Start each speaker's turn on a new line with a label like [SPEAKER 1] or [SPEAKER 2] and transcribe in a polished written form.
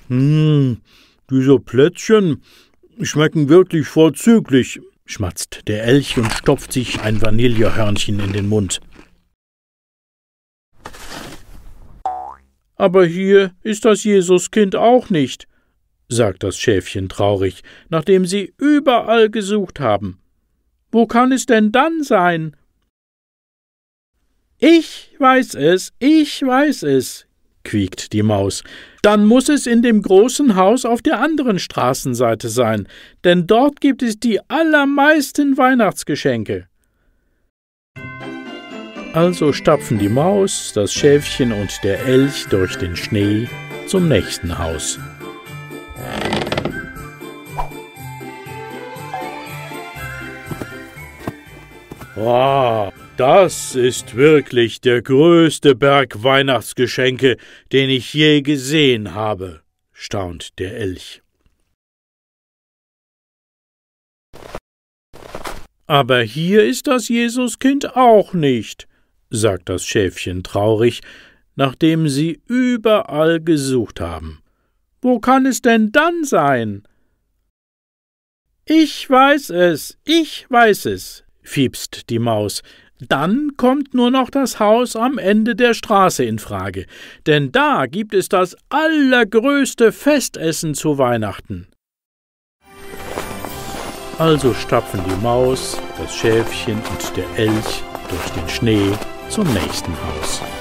[SPEAKER 1] Diese Plätzchen schmecken wirklich vorzüglich, schmatzt der Elch und stopft sich ein Vanillehörnchen in den Mund. »Aber hier ist das Jesuskind auch nicht«, sagt das Schäfchen traurig, nachdem sie überall gesucht haben. »Wo kann es denn dann sein?« »Ich weiß es«, quiekt die Maus. »Dann muß es in dem großen Haus auf der anderen Straßenseite sein, denn dort gibt es die allermeisten Weihnachtsgeschenke.« Also stapfen die Maus, das Schäfchen und der Elch durch den Schnee zum nächsten Haus. »Wow, das ist wirklich der größte Berg Weihnachtsgeschenke, den ich je gesehen habe«, staunt der Elch. »Aber hier ist das Jesuskind auch nicht«, sagt das Schäfchen traurig, nachdem sie überall gesucht haben. »Wo kann es denn dann sein?« »Ich weiß es«, fiepst die Maus. »Dann kommt nur noch das Haus am Ende der Straße in Frage, denn da gibt es das allergrößte Festessen zu Weihnachten.« Also stapfen die Maus, das Schäfchen und der Elch durch den Schnee zum nächsten Haus.